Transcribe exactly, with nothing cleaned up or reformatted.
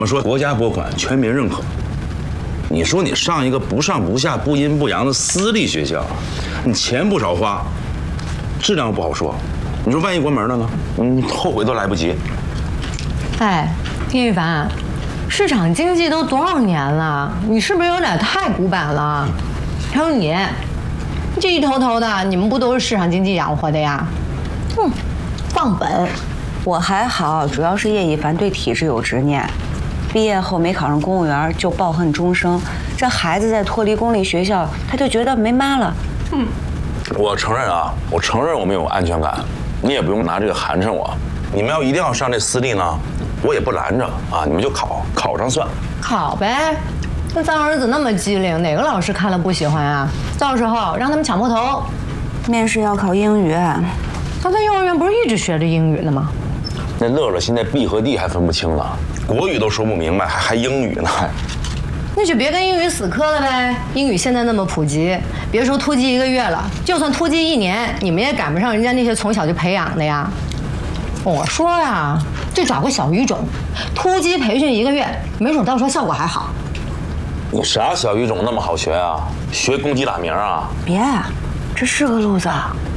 我说国家拨款，全民认可。你说你上一个不上不下、不阴不阳的私立学校，你钱不少花，质量不好说。你说万一关门了呢？你后悔都来不及。 哎，丁一凡，市场经济都多少年了，你是不是有点太古板了？还有你，这一头头的，你们不都是市场经济养活的呀？嗯，忘本。 我还好，主要是叶一凡对体制有执念。毕业后没考上公务员就抱恨终生，这孩子在脱离公立学校，他就觉得没妈了。 嗯，我承认啊，我承认我没有安全感，你也不用拿这个寒碜我。你们要一定要上这私立呢，我也不拦着啊，你们就考，考上算。 考呗，那咱儿子那么机灵，哪个老师看了不喜欢啊？到时候让他们抢破头。 面试要考英语， 他在幼儿园不是一直学着英语呢吗？ 那乐乐现在 B 和 D 还分不清了，国语都说不明白，还还英语呢。 那就别跟英语死磕了呗。英语现在那么普及，别说突击一个月了，就算突击一年，你们也赶不上人家那些从小就培养的呀。我说呀，就找个小语种，突击培训一个月，没准到时候效果还好。 你啥小语种那么好学啊？学公鸡打鸣啊？ 别，这是个路子。